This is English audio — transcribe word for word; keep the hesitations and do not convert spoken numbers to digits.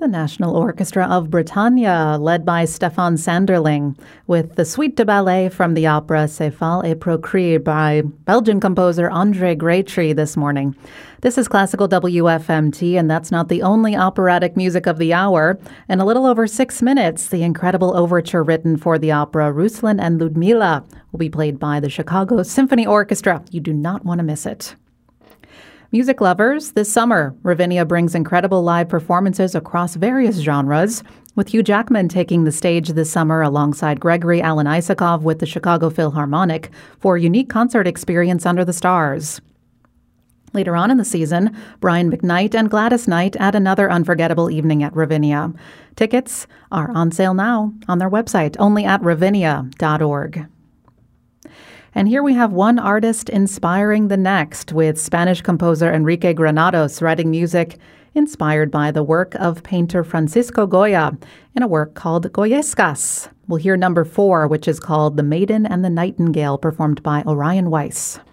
The National Orchestra of Britannia, led by Stefan Sanderling, with the Suite de Ballet from the opera Céphale et Procris by Belgian composer André Grétry this morning. This is Classical W F M T, and that's not the only operatic music of the hour. In a little over six minutes, the incredible overture written for the opera Ruslan and Ludmila will be played by the Chicago Symphony Orchestra. You do not want to miss it. Music lovers, this summer, Ravinia brings incredible live performances across various genres, with Hugh Jackman taking the stage this summer alongside Gregory Alan Isakov with the Chicago Philharmonic for a unique concert experience under the stars. Later on in the season, Brian McKnight and Gladys Knight add another unforgettable evening at Ravinia. Tickets are on sale now on their website, only at ravinia dot org. And here we have one artist inspiring the next, with Spanish composer Enrique Granados writing music inspired by the work of painter Francisco Goya in a work called Goyescas. We'll hear number four, which is called The Maiden and the Nightingale, performed by Orion Weiss.